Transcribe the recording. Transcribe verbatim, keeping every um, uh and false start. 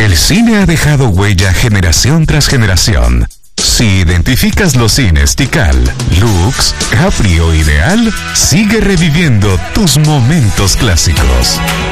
El cine ha dejado huella generación tras generación. Si identificas los cines Tikal, Lux, Capri o Ideal, sigue reviviendo tus momentos clásicos.